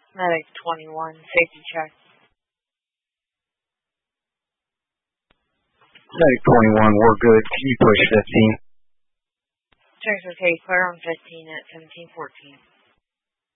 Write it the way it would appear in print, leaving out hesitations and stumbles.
Medic 21, safety check. Medic 21, we're good. Can you push 15? Checks okay, clear on 15 at 1714.